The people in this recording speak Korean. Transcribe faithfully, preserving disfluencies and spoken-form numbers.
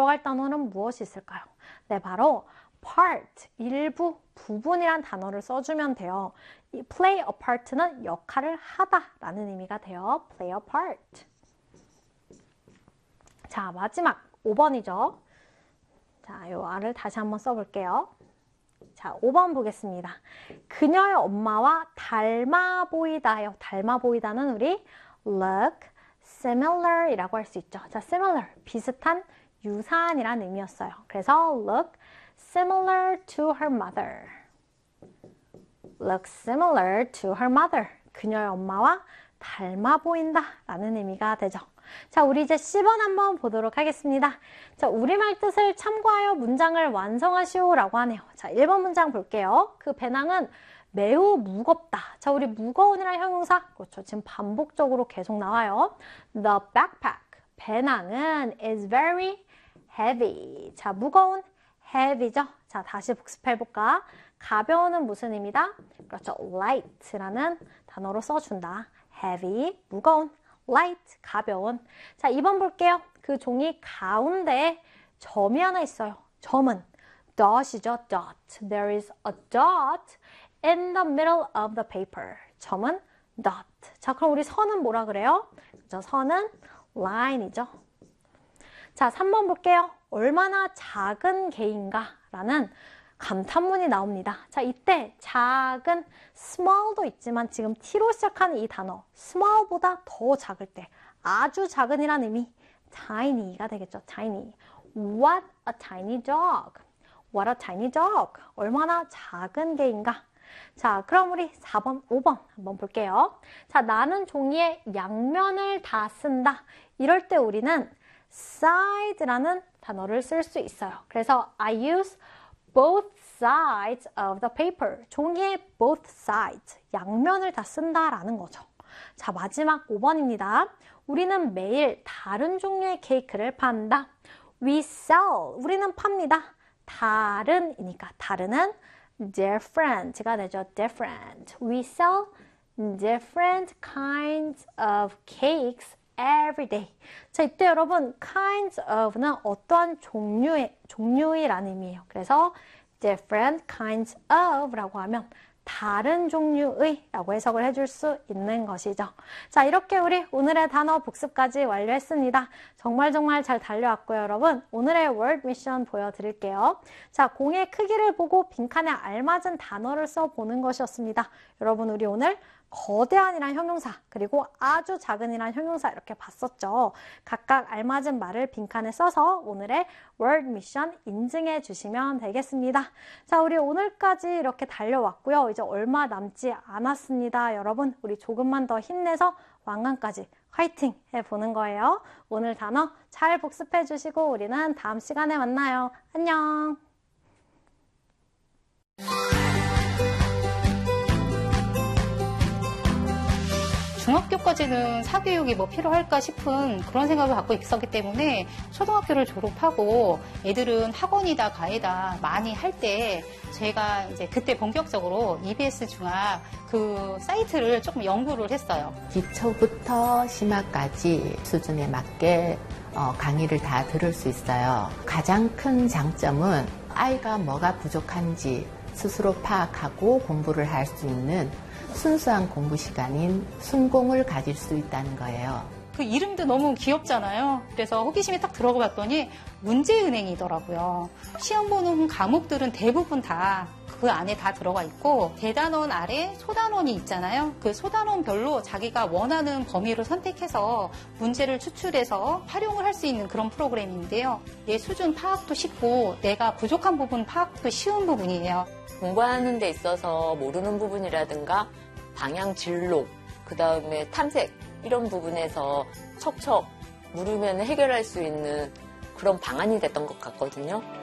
들어갈 단어는 무엇이 있을까요? 네, 바로 part, 일부, 부분이란 단어를 써주면 돼요. 이 play a part는 역할을 하다 라는 의미가 돼요. play a part. 자, 마지막 오 번이죠. 자, 요 R을 다시 한번 써볼게요. 자, 오 번 보겠습니다. 그녀의 엄마와 닮아 보이다요. 닮아 보이다는 우리 look similar 이라고 할 수 있죠. 자, similar, 비슷한, 유사한이란 의미였어요. 그래서 look similar to her mother. look similar to her mother. 그녀의 엄마와 닮아 보인다 라는 의미가 되죠. 자, 우리 이제 십 번 한번 보도록 하겠습니다. 자, 우리말 뜻을 참고하여 문장을 완성하시오 라고 하네요. 자, 일 번 문장 볼게요. 그 배낭은 매우 무겁다. 자, 우리 무거운이란 형용사, 그렇죠. 지금 반복적으로 계속 나와요. The backpack, 배낭은 is very heavy. 자, 무거운, heavy죠. 자, 다시 복습해볼까? 가벼운은 무슨 의미다? 그렇죠. light라는 단어로 써준다. heavy, 무거운, light, 가벼운. 자, 이 번 볼게요. 그 종이 가운데에 점이 하나 있어요. 점은 dot이죠. dot. There is a dot in the middle of the paper. 점은 dot. 자, 그럼 우리 선은 뭐라 그래요? 그렇죠. 선은 line이죠. 자, 삼 번 볼게요. 얼마나 작은 개인가? 라는 감탄문이 나옵니다. 자, 이때 작은 small도 있지만 지금 t로 시작하는 이 단어 small보다 더 작을 때 아주 작은이란 의미 tiny가 되겠죠. tiny. What a tiny dog. What a tiny dog. 얼마나 작은 개인가. 자, 그럼 우리 사 번, 오 번 한번 볼게요. 자, 나는 종이의 양면을 다 쓴다. 이럴 때 우리는 side라는 단어를 쓸 수 있어요. 그래서 I use both sides of the paper. 종이의 both sides. 양면을 다 쓴다라는 거죠. 자, 마지막 오 번입니다. 우리는 매일 다른 종류의 케이크를 판다. We sell. 우리는 팝니다. 다른이니까 다른은 different가 되죠. different. We sell different kinds of cakes every day. 자, 이때 여러분 kinds of는 어떠한 종류의, 종류이라는 의미예요. 그래서 different kinds of 라고 하면 다른 종류의 라고 해석을 해줄 수 있는 것이죠. 자, 이렇게 우리 오늘의 단어 복습까지 완료했습니다. 정말 정말 잘 달려왔고요, 여러분. 오늘의 word 미션 보여드릴게요. 자, 공의 크기를 보고 빈칸에 알맞은 단어를 써보는 것이었습니다. 여러분, 우리 오늘 거대한이란 형용사, 그리고 아주 작은이란 형용사 이렇게 봤었죠. 각각 알맞은 말을 빈칸에 써서 오늘의 word 미션 인증해 주시면 되겠습니다. 자, 우리 오늘까지 이렇게 달려왔고요. 이제 얼마 남지 않았습니다. 여러분, 우리 조금만 더 힘내서 왕관까지 화이팅 해보는 거예요. 오늘 단어 잘 복습해 주시고 우리는 다음 시간에 만나요. 안녕! 중학교까지는 사교육이 뭐 필요할까 싶은 그런 생각을 갖고 있었기 때문에 초등학교를 졸업하고 애들은 학원이다 가이다 많이 할 때 제가 이제 그때 본격적으로 이비에스 중학 그 사이트를 조금 연구를 했어요. 기초부터 심화까지 수준에 맞게 어, 강의를 다 들을 수 있어요. 가장 큰 장점은 아이가 뭐가 부족한지 스스로 파악하고 공부를 할 수 있는 순수한 공부 시간인 순공을 가질 수 있다는 거예요. 그 이름도 너무 귀엽잖아요. 그래서 호기심이 딱 들어가 봤더니 문제은행이더라고요. 시험 보는 과목들은 대부분 다 그 안에 다 들어가 있고 대단원 아래 소단원이 있잖아요. 그 소단원별로 자기가 원하는 범위를 선택해서 문제를 추출해서 활용을 할 수 있는 그런 프로그램인데요. 내 수준 파악도 쉽고 내가 부족한 부분 파악도 쉬운 부분이에요. 공부하는 데 있어서 모르는 부분이라든가 방향 진로, 그 다음에 탐색 이런 부분에서 척척 물으면 해결할 수 있는 그런 방안이 됐던 것 같거든요.